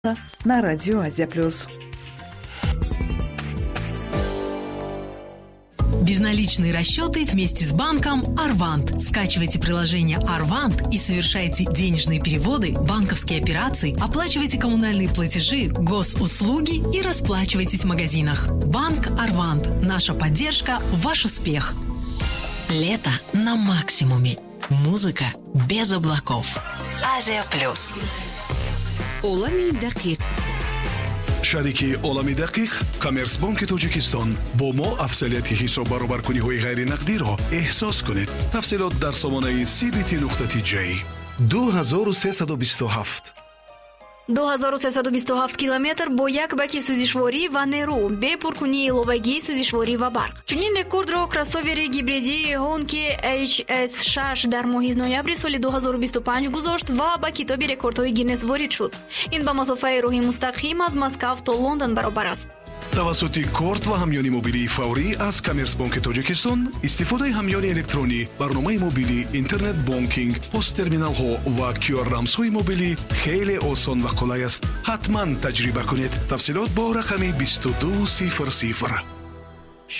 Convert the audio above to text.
на радио Азия Плюс. Безналичные расчеты вместе с банком Арвант. Скачивайте приложение Арвант и совершайте денежные переводы, банковские операции, оплачивайте коммунальные платежи, госуслуги и расплачивайтесь в магазинах. Банк Арвант. Наша поддержка – ваш успех. Лето на максимуме. Музыка без облаков. Азия Плюс. Олами дақиқ. шарики олами дақиқ Коммерцбанки Тоҷикистон бо мо афзалияти ҳисоб баробаркуниҳои ғайринақдиро эҳсос кунед. тафсилот дар сомонаи cbt.j 2327 2327 километр бо як баки сӯзишворӣ ва нерӯ бе пуркунии иловагии сӯзишворӣ ва барқ. Чунин рекордро кроссовери гибридии Honki HS6 дар моҳи ноябри соли 2025 гузошт ва ба китоби рекордҳои Гиннес ворид шуд. Ин ба масофаи роҳи мустақим аз Москав то Лондон баробар аст. тавассути корт ва ҳамёни мобилии фаврӣ аз Коммерцбанки Тоҷикистон истифодаи ҳамёни электронӣ, барномаи мобилӣ, интернет банкинг, посттерминалҳо ва QR-рамзҳои мобилӣ хеле осон ва қулай аст. ҳатман таҷриба кунед. тафсилот бо рақами 2200.